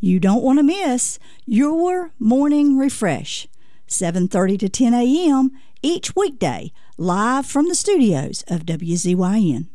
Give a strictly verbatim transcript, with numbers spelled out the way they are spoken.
You don't want to miss your Morning Refresh, seven thirty to ten a.m. each weekday, live from the studios of W Z Y N.